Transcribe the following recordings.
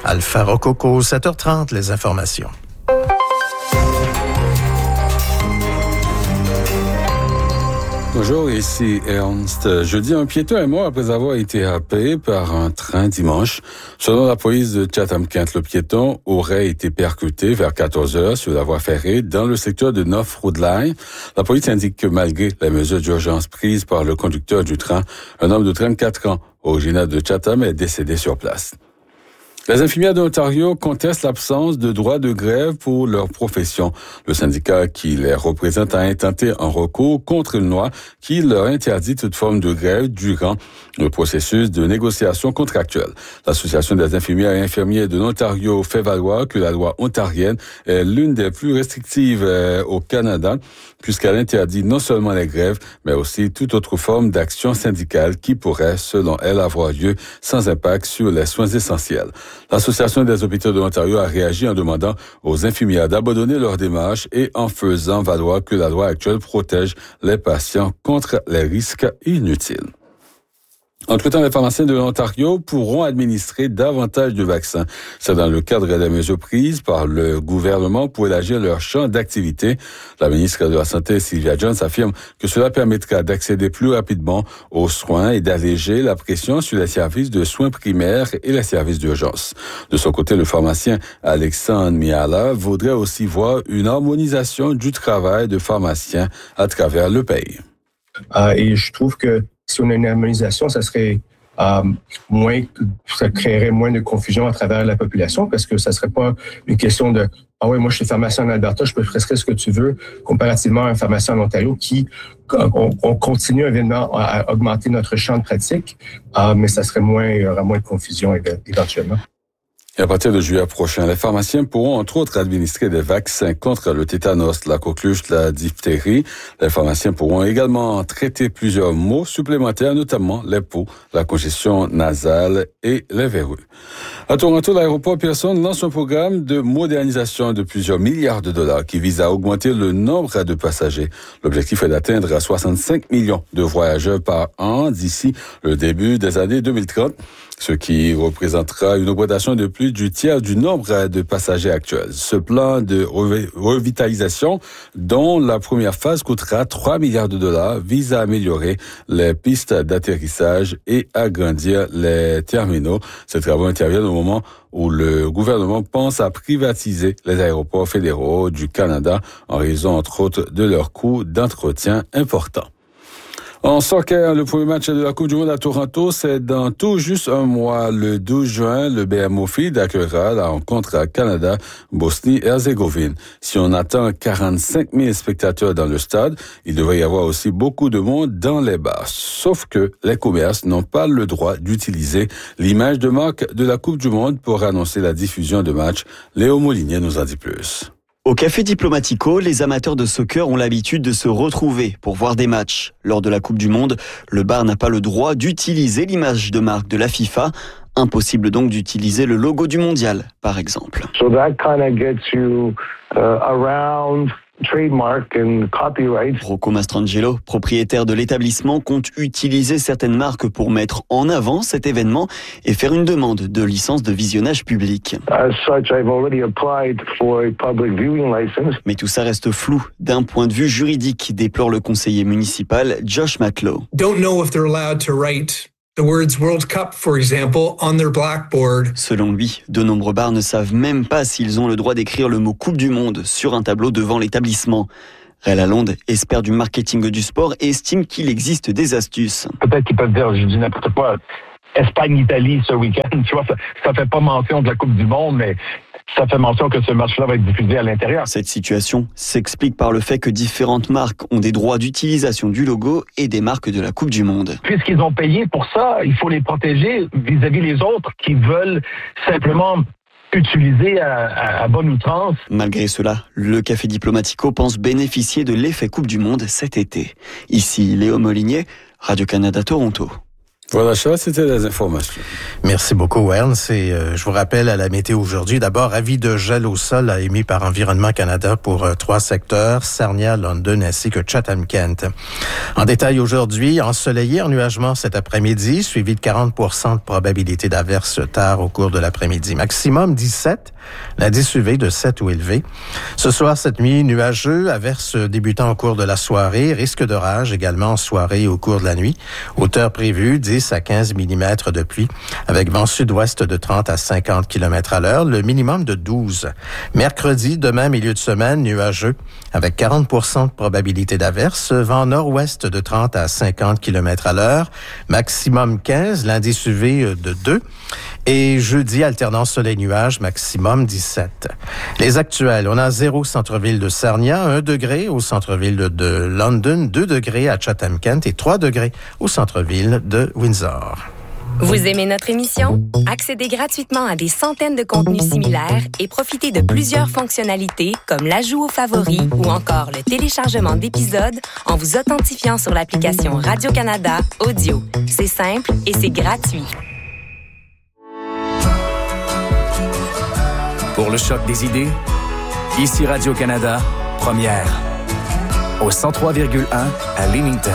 Alpha Rococo, 7h30, les informations. Bonjour, ici Ernst. Jeudi, un piéton est mort après avoir été happé par un train dimanche. Selon la police de Chatham-Kent, le piéton aurait été percuté vers 14h sur la voie ferrée dans le secteur de North Road Line. La police indique que malgré les mesures d'urgence prises par le conducteur du train, un homme de 34 ans, originaire de Chatham, est décédé sur place. Les infirmières de l'Ontario contestent l'absence de droit de grève pour leur profession. Le syndicat qui les représente a intenté un recours contre une loi qui leur interdit toute forme de grève durant le processus de négociation contractuelle. L'Association des infirmières et infirmiers de l'Ontario fait valoir que la loi ontarienne est l'une des plus restrictives au Canada, puisqu'elle interdit non seulement les grèves, mais aussi toute autre forme d'action syndicale qui pourrait, selon elle, avoir lieu sans impact sur les soins essentiels. L'Association des hôpitaux de l'Ontario a réagi en demandant aux infirmières d'abandonner leur démarche et en faisant valoir que la loi actuelle protège les patients contre les risques inutiles. Entre-temps, les pharmaciens de l'Ontario pourront administrer davantage de vaccins. C'est dans le cadre des mesures prises par le gouvernement pour élargir leur champ d'activité. La ministre de la Santé, Sylvia Jones, affirme que cela permettra d'accéder plus rapidement aux soins et d'alléger la pression sur les services de soins primaires et les services d'urgence. De son côté, le pharmacien Alexandre Miala voudrait aussi voir une harmonisation du travail de pharmaciens à travers le pays. Et je trouve que si on a une harmonisation, ça créerait moins de confusion à travers la population parce que ça serait pas une question de « Ah oui, moi je suis pharmacien en Alberta, je peux prescrire ce que tu veux » comparativement à un pharmacien en Ontario qui, on continue évidemment à augmenter notre champ de pratique, mais ça serait il y aura moins de confusion éventuellement. Et à partir de juillet prochain, les pharmaciens pourront entre autres administrer des vaccins contre le tétanos, la coqueluche, la diphtérie. Les pharmaciens pourront également traiter plusieurs maux supplémentaires, notamment les poux, la congestion nasale et les verrues. À Toronto, l'aéroport Pearson lance un programme de modernisation de plusieurs milliards de dollars qui vise à augmenter le nombre de passagers. L'objectif est d'atteindre 65 millions de voyageurs par an d'ici le début des années 2030. Ce qui représentera une augmentation de plus du tiers du nombre de passagers actuels. Ce plan de revitalisation, dont la première phase coûtera 3 milliards de dollars, vise à améliorer les pistes d'atterrissage et agrandir les terminaux. Ces travaux interviennent au moment où le gouvernement pense à privatiser les aéroports fédéraux du Canada en raison, entre autres, de leurs coûts d'entretien importants. En soccer, le premier match de la Coupe du Monde à Toronto, c'est dans tout juste un mois. Le 12 juin, le BMO Field accueillera la rencontre Canada-Bosnie-Herzégovine. Si on attend 45 000 spectateurs dans le stade, il devrait y avoir aussi beaucoup de monde dans les bars. Sauf que les commerces n'ont pas le droit d'utiliser l'image de marque de la Coupe du Monde pour annoncer la diffusion de matchs. Léo Molinier nous en dit plus. Au Café Diplomatico, les amateurs de soccer ont l'habitude de se retrouver pour voir des matchs. Lors de la Coupe du Monde, le bar n'a pas le droit d'utiliser l'image de marque de la FIFA. Impossible donc d'utiliser le logo du mondial, par exemple. So that kind of gets you around trademark and copyright. Rocco Mastrangelo, propriétaire de l'établissement, compte utiliser certaines marques pour mettre en avant cet événement et faire une demande de licence de visionnage public. As such, I've already applied for a public viewing license. Mais tout ça reste flou d'un point de vue juridique, déplore le conseiller municipal Josh Matlow. Don't know if they're allowed to write the words World Cup, for example, on their blackboard. Selon lui, de nombreux bars ne savent même pas s'ils ont le droit d'écrire le mot Coupe du Monde sur un tableau devant l'établissement. Ray Lalonde, expert du marketing du sport, estime qu'il existe des astuces. Peut-être qu'ils peuvent dire, je dis n'importe quoi, Espagne-Italie ce week-end, tu vois, ça fait pas mention de la Coupe du Monde, mais ça fait mention que ce match-là va être diffusé à l'intérieur. Cette situation s'explique par le fait que différentes marques ont des droits d'utilisation du logo et des marques de la Coupe du Monde. Puisqu'ils ont payé pour ça, il faut les protéger vis-à-vis les autres qui veulent simplement utilisé à bonne outrance. Malgré cela, le Café Diplomatico pense bénéficier de l'effet Coupe du Monde cet été. Ici, Léo Molinier, Radio-Canada Toronto. Voilà, ça, c'était les informations. Merci beaucoup, Ernst. Et je vous rappelle à la météo aujourd'hui, d'abord, avis de gel au sol émis par Environnement Canada pour 3 secteurs, Sarnia, London ainsi que Chatham-Kent. En détail aujourd'hui, ensoleillé, ennuagement cet après-midi, suivi de 40% de probabilité d'averse tard au cours de l'après-midi. Maximum 17, l'indice UV de 7 ou élevé. Ce soir, cette nuit, nuageux, averse débutant au cours de la soirée, risque d'orage également en soirée et au cours de la nuit. Hauteur prévue, 10 à 15 mm de pluie, avec vent sud-ouest de 30 à 50 km à l'heure, le minimum de 12. Mercredi, demain, milieu de semaine, nuageux, avec 40% de probabilité d'averse, vent nord-ouest de 30 à 50 km à l'heure, maximum 15, l'indice UV de 2. Et jeudi, alternance soleil-nuage, maximum 17. Les actuels, on a 0 centre-ville de Sarnia, 1 degré au centre-ville de London, 2 degrés à Chatham-Kent et 3 degrés au centre-ville de Windsor. Vous aimez notre émission? Accédez gratuitement à des centaines de contenus similaires et profitez de plusieurs fonctionnalités comme l'ajout aux favoris ou encore le téléchargement d'épisodes en vous authentifiant sur l'application Radio-Canada Audio. C'est simple et c'est gratuit. Pour le choc des idées, ici Radio-Canada, première. Au 103,1 à Leamington.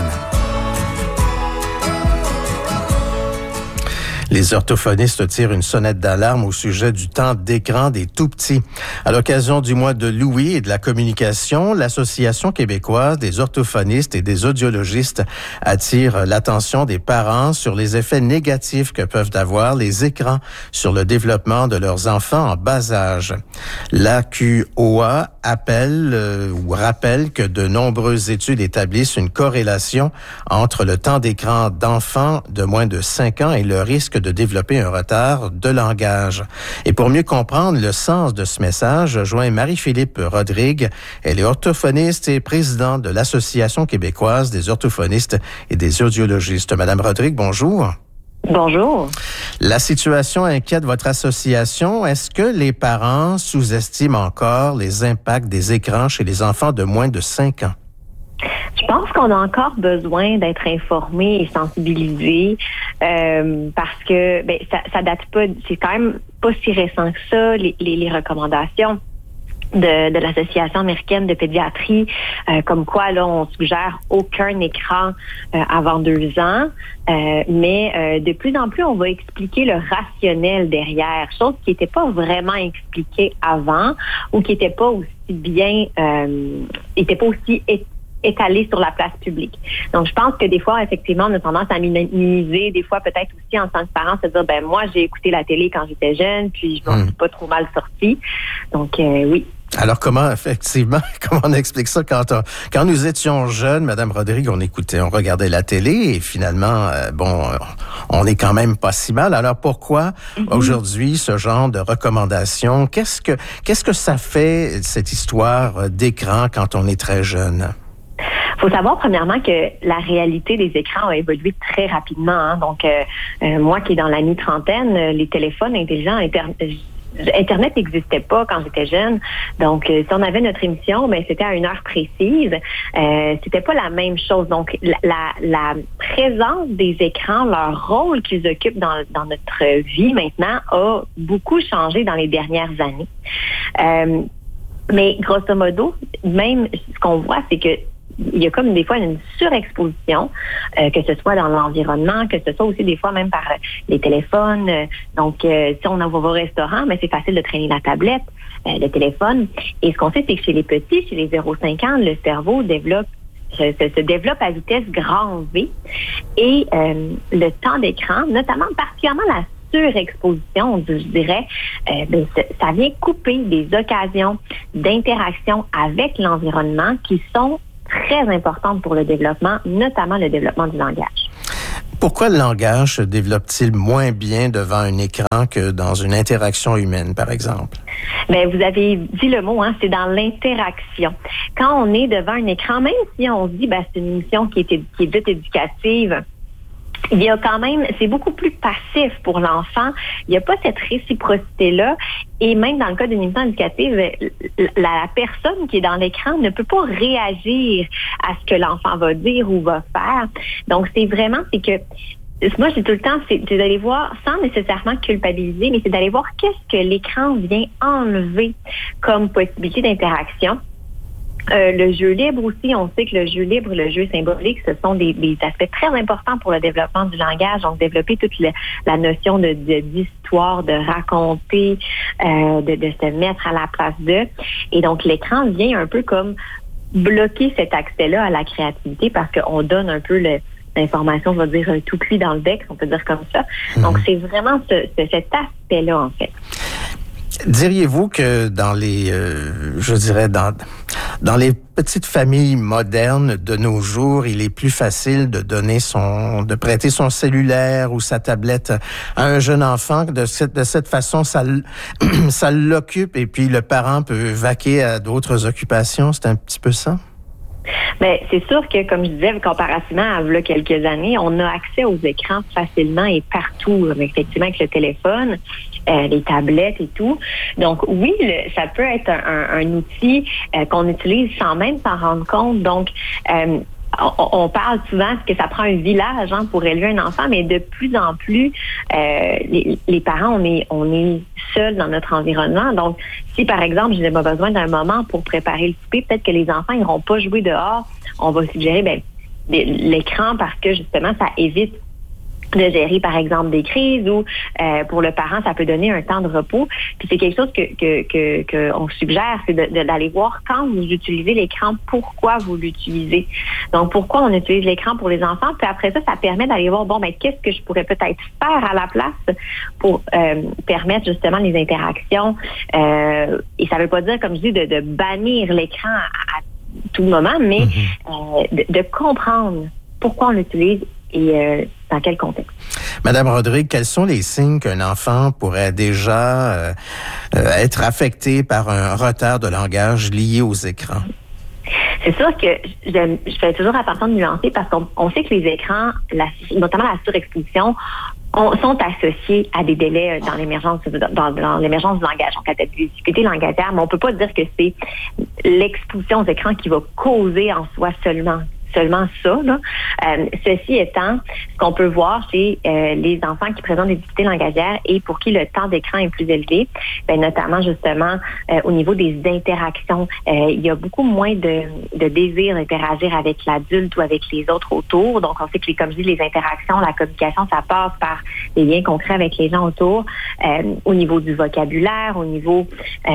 Les orthophonistes tirent une sonnette d'alarme au sujet du temps d'écran des tout-petits. À l'occasion du mois de l'ouïe et de la communication, l'Association québécoise des orthophonistes et des audiologistes attire l'attention des parents sur les effets négatifs que peuvent avoir les écrans sur le développement de leurs enfants en bas âge. L'AQOA rappelle que de nombreuses études établissent une corrélation entre le temps d'écran d'enfants de moins de 5 ans et le risque de développer un retard de langage. Et pour mieux comprendre le sens de ce message, je joins Marie-Philippe Rodrigue. Elle est orthophoniste et présidente de l'Association québécoise des orthophonistes et des audiologistes. Madame Rodrigue, bonjour. Bonjour. La situation inquiète votre association. Est-ce que les parents sous-estiment encore les impacts des écrans chez les enfants de moins de 5 ans? Je pense qu'on a encore besoin d'être informés et sensibilisés parce que ça date pas, c'est quand même pas si récent que ça, les recommandations de l'Association américaine de pédiatrie, comme quoi là on suggère aucun écran avant 2 ans, mais de plus en plus on va expliquer le rationnel derrière, chose qui n'était pas vraiment expliquée avant ou qui n'était pas aussi bien, étalé sur la place publique. Donc, je pense que des fois, effectivement, on a tendance à minimiser, des fois peut-être aussi en tant que parent, se dire, moi, j'ai écouté la télé quand j'étais jeune, puis je m'en suis pas trop mal sortie. Donc, oui. Alors, comment on explique ça quand nous étions jeunes, Madame Rodrigue, on regardait la télé et finalement, on est quand même pas si mal. Alors, pourquoi aujourd'hui ce genre de recommandations? Qu'est-ce que ça fait, cette histoire d'écran quand on est très jeune? Faut savoir premièrement que la réalité des écrans a évolué très rapidement. Hein. Donc, moi qui est dans la mi-trentaine, les téléphones intelligents, Internet n'existait pas quand j'étais jeune. Donc, si on avait notre émission, c'était à une heure précise. C'était pas la même chose. Donc, la présence des écrans, leur rôle qu'ils occupent dans notre vie maintenant a beaucoup changé dans les dernières années. Mais grosso modo, même ce qu'on voit, c'est que il y a comme des fois une surexposition, que ce soit dans l'environnement, que ce soit aussi des fois même par les téléphones. Donc, si on va au restaurant, c'est facile de traîner la tablette, le téléphone. Et ce qu'on sait, c'est que chez les petits, chez les 0,5 ans, le cerveau se développe à vitesse grand V. Et le temps d'écran, notamment particulièrement la surexposition, je dirais, ça vient couper des occasions d'interaction avec l'environnement qui sont très importante pour le développement, notamment le développement du langage. Pourquoi le langage se développe-t-il moins bien devant un écran que dans une interaction humaine, par exemple? Vous avez dit le mot, c'est dans l'interaction. Quand on est devant un écran, même si on se dit c'est une émission qui est dite éducative, il y a quand même, c'est beaucoup plus passif pour l'enfant. Il n'y a pas cette réciprocité-là. Et même dans le cas d'une émission éducative, la personne qui est dans l'écran ne peut pas réagir à ce que l'enfant va dire ou va faire. Donc, c'est que moi, je dis tout le temps, c'est d'aller voir, sans nécessairement culpabiliser, mais c'est d'aller voir qu'est-ce que l'écran vient enlever comme possibilité d'interaction. Le jeu libre aussi, on sait que le jeu libre, le jeu symbolique, ce sont des aspects très importants pour le développement du langage. Donc, développer toute la notion d'histoire, de raconter, de se mettre à la place d'eux. Et donc, l'écran vient un peu comme bloquer cet accès-là à la créativité parce qu'on donne un peu l'information, on va dire, tout cuit dans le bec, on peut dire comme ça. Donc, c'est vraiment cet aspect-là, en fait. Diriez-vous que dans les, je dirais, dans les petites familles modernes de nos jours, il est plus facile de prêter son cellulaire ou sa tablette à un jeune enfant, que de cette façon, ça l'occupe et puis le parent peut vaquer à d'autres occupations? C'est un petit peu ça? Bien, c'est sûr que, comme je disais, comparativement à il y a quelques années, on a accès aux écrans facilement et partout, effectivement, avec le téléphone, les tablettes et tout. Donc, oui, ça peut être un outil qu'on utilise sans même s'en rendre compte. Donc, on parle souvent que ça prend un village pour élever un enfant, mais de plus en plus, les parents, on est seuls dans notre environnement. Donc, si par exemple, j'ai pas besoin d'un moment pour préparer le souper, peut-être que les enfants n'iront pas jouer dehors. On va suggérer l'écran parce que justement, ça évite de gérer, par exemple, des crises ou pour le parent, ça peut donner un temps de repos. Puis c'est quelque chose que on suggère, c'est d'aller voir quand vous utilisez l'écran, pourquoi vous l'utilisez. Donc, pourquoi on utilise l'écran pour les enfants. Puis après ça permet d'aller voir, qu'est-ce que je pourrais peut-être faire à la place pour permettre justement les interactions. Et ça veut pas dire, comme je dis, de bannir l'écran à tout moment, mais de comprendre pourquoi on l'utilise et dans quel contexte. Madame Rodrigue, quels sont les signes qu'un enfant pourrait déjà être affecté par un retard de langage lié aux écrans? C'est sûr que je fais toujours attention de nuancer parce qu'on sait que les écrans, notamment la surexposition, sont associés à des délais dans l'émergence dans l'émergence du langage. Donc, à des difficultés langagières, mais on peut pas dire que c'est l'exposition aux écrans qui va causer en soi seulement ça. Ceci étant, ce qu'on peut voir chez les enfants qui présentent des difficultés langagières et pour qui le temps d'écran est plus élevé, notamment justement au niveau des interactions, il y a beaucoup moins de désir d'interagir avec l'adulte ou avec les autres autour. Donc, on sait que, comme je dis, les interactions, la communication, ça passe par des liens concrets avec les gens autour, au niveau du vocabulaire, au niveau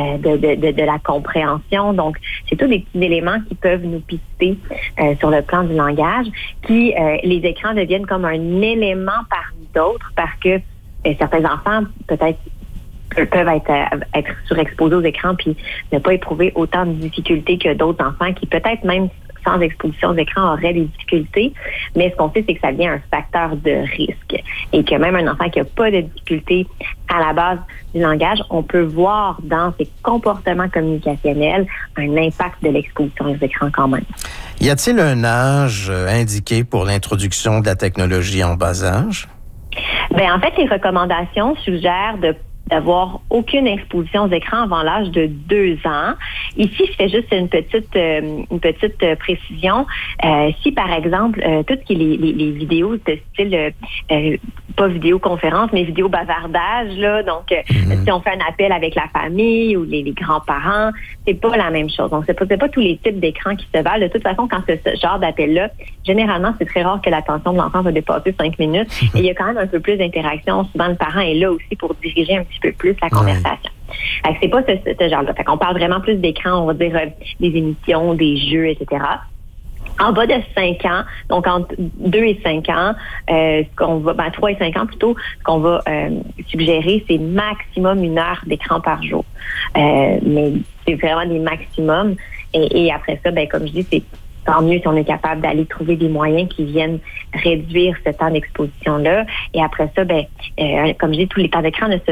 de la compréhension. Donc, c'est tous des petits éléments qui peuvent nous pister sur le plan du langage, qui les écrans deviennent comme un élément parmi d'autres parce que certains enfants peut-être peuvent être surexposés aux écrans puis ne pas éprouver autant de difficultés que d'autres enfants qui peut-être même sans exposition aux écrans auraient des difficultés, mais ce qu'on sait, c'est que ça devient un facteur de risque et que même un enfant qui n'a pas de difficultés à la base du langage, on peut voir dans ses comportements communicationnels un impact de l'exposition aux écrans quand même. Y a-t-il un âge indiqué pour l'introduction de la technologie en bas âge? En fait, les recommandations suggèrent d'avoir aucune exposition aux écrans avant l'âge de 2 ans. Ici, je fais juste une petite précision. Si, par exemple, tout ce qui est les vidéos de style, pas vidéoconférence, mais vidéo bavardage, là, donc si on fait un appel avec la famille ou les grands-parents, c'est pas la même chose. Donc, c'est pas tous les types d'écrans qui se valent. De toute façon, quand c'est ce genre d'appel-là, généralement, c'est très rare que l'attention de l'enfant va dépasser 5 minutes. Et il y a quand même un peu plus d'interaction. Souvent, le parent est là aussi pour diriger un petit peu plus la conversation. Fait que c'est pas ce genre-là. Fait qu'on parle vraiment plus d'écran, on va dire des émissions, des jeux, etc. En bas de 5 ans, donc entre 2 et 5 ans, 3 et 5 ans plutôt, ce qu'on va suggérer, c'est maximum 1 heure d'écran par jour. Mais c'est vraiment des maximums. Et après ça, comme je dis, c'est tant mieux si on est capable d'aller trouver des moyens qui viennent réduire ce temps d'exposition-là. Et après ça, comme je dis, tous les temps d'écran ne se